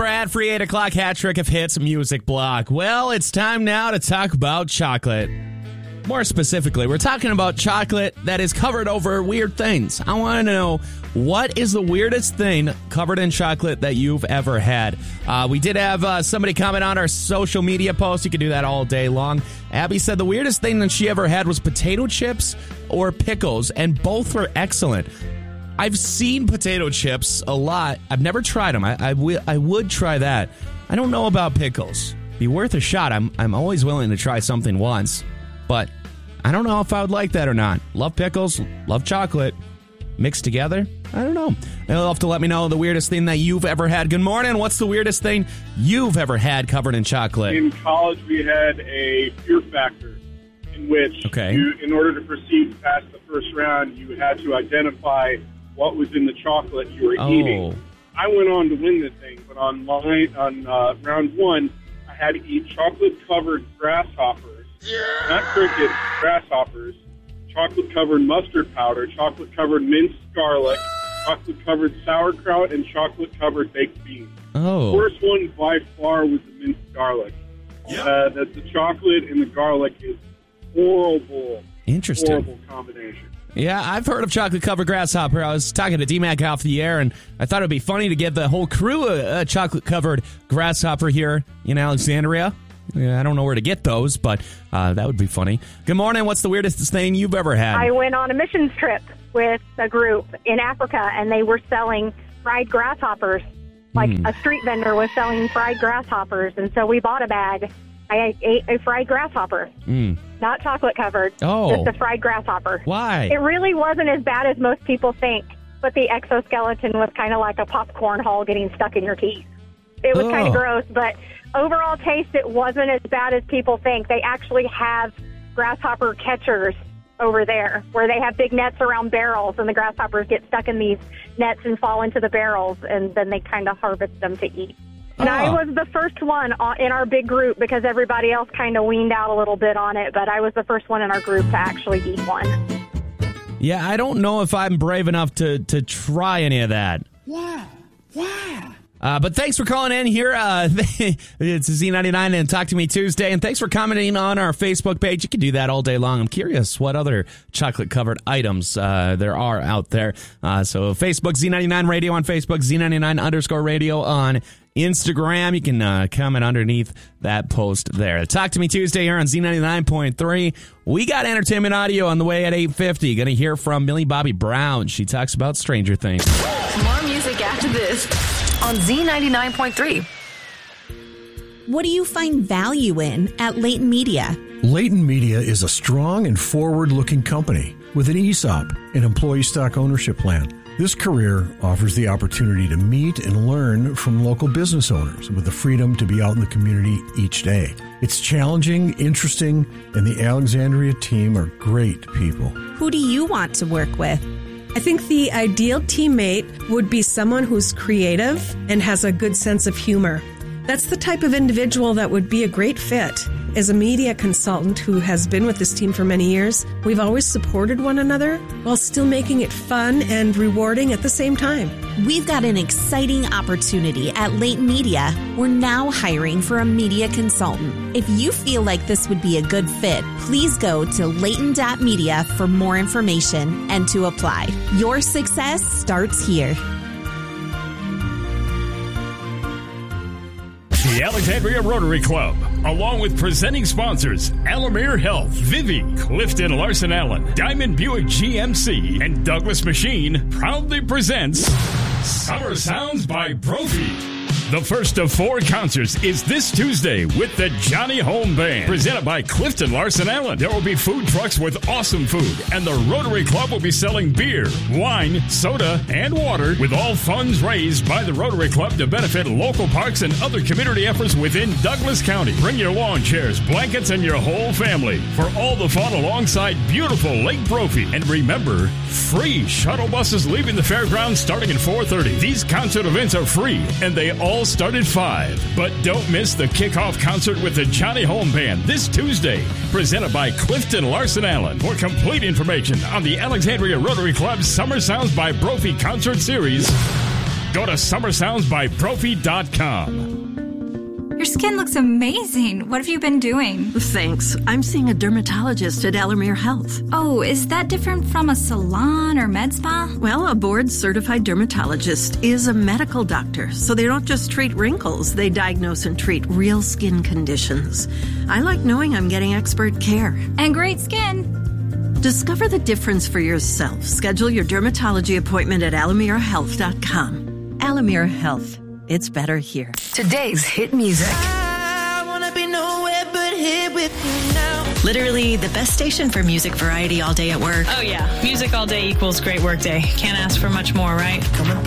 Brad, free 8 o'clock hat trick of hits music block. Well, it's time now to talk about chocolate. More specifically, we're talking about chocolate that is covered over weird things. I want to know, what is the weirdest thing covered in chocolate that you've ever had? We did have somebody comment on our social media post. You can do that all day long. Abby said the weirdest thing that she ever had was potato chips or pickles, and both were excellent. I've seen potato chips a lot. I've never tried them. I would try that. I don't know about pickles. Be worth a shot. I'm always willing to try something once. But I don't know if I would like that or not. Love pickles, love chocolate. Mixed together? I don't know. You'll have to let me know the weirdest thing that you've ever had. Good morning. What's the weirdest thing you've ever had covered in chocolate? In college, we had a Fear Factor in which, in order to proceed past the first round, you had to identify what was in the chocolate you were eating. I went on to win the thing, but on round one, I had to eat chocolate-covered grasshoppers. Not crickets, grasshoppers, chocolate-covered mustard powder, chocolate-covered minced garlic, chocolate-covered sauerkraut, and chocolate-covered baked beans. The worst one by far was the minced garlic. The chocolate and the garlic is horrible. Interesting. Horrible combination. Yeah, I've heard of chocolate-covered grasshopper. I was talking to D-Mac off the air, and I thought it would be funny to give the whole crew a chocolate-covered grasshopper here in Alexandria. Yeah, I don't know where to get those, but that would be funny. Good morning. What's the weirdest thing you've ever had? I went on a missions trip with a group in Africa, and they were selling fried grasshoppers. Like a street vendor was selling fried grasshoppers, and so we bought a bag. I ate a fried grasshopper. Not chocolate-covered, just a fried grasshopper. Why? It really wasn't as bad as most people think, but the exoskeleton was kind of like a popcorn hull getting stuck in your teeth. It was kind of gross, but overall taste, it wasn't as bad as people think. They actually have grasshopper catchers over there where they have big nets around barrels, and the grasshoppers get stuck in these nets and fall into the barrels, and then they kind of harvest them to eat. And I was the first one in our big group because everybody else kind of weaned out a little bit on it, but I was the first one in our group to actually eat one. Yeah, I don't know if I'm brave enough to try any of that. Why? But thanks for calling in here. It's Z99 and Talk to Me Tuesday. And thanks for commenting on our Facebook page. You can do that all day long. I'm curious what other chocolate-covered items there are out there. So Facebook, Z99 Radio on Facebook, Z99_radio on Instagram. You can comment underneath that post there. Talk to Me Tuesday here on Z99.3. We got entertainment audio on the way at 8:50. Going to hear from Millie Bobby Brown. She talks about Stranger Things. More music after this on Z99.3. What do you find value in at Leighton Media? Leighton Media is a strong and forward-looking company with an ESOP, an employee stock ownership plan. This career offers the opportunity to meet and learn from local business owners with the freedom to be out in the community each day. It's challenging, interesting, and the Alexandria team are great people. Who do you want to work with? I think the ideal teammate would be someone who's creative and has a good sense of humor. That's the type of individual that would be a great fit. As a media consultant who has been with this team for many years, we've always supported one another while still making it fun and rewarding at the same time. We've got an exciting opportunity at Leighton Media. We're now hiring for a media consultant. If you feel like this would be a good fit, please go to Leighton.media for more information and to apply. Your success starts here. The Alexandria Rotary Club, along with presenting sponsors Alamere Health, Vivi, Clifton Larson Allen, Diamond Buick GMC, and Douglas Machine, proudly presents Summer Sounds by Brophy. The first of 4 concerts is this Tuesday with the Johnny Home Band, presented by Clifton Larson Allen. There will be food trucks with awesome food, and the Rotary Club will be selling beer, wine, soda, and water, with all funds raised by the Rotary Club to benefit local parks and other community efforts within Douglas County. Bring your lawn chairs, blankets, and your whole family for all the fun alongside beautiful Lake Brophy. And remember, free shuttle buses leaving the fairgrounds starting at 4:30. These concert events are free, and they all start at 5. But don't miss the kickoff concert with the Johnny Home Band this Tuesday, presented by Clifton Larson Allen. For complete information on the Alexandria Rotary Club's Summer Sounds by Brophy concert series, Go to summersoundsbyprofi.com. Your skin looks amazing. What have you been doing? Thanks. I'm seeing a dermatologist at Alamere Health. Oh, is that different from a salon or med spa? Well, a board-certified dermatologist is a medical doctor, so they don't just treat wrinkles. They diagnose and treat real skin conditions. I like knowing I'm getting expert care. And great skin. Discover the difference for yourself. Schedule your dermatology appointment at alamerehealth.com. Alamere Health. It's better here. Today's hit music. I wanna be nowhere but here with you now. Literally the best station for music variety all day at work. Oh yeah, music all day equals great work day. Can't ask for much more, right?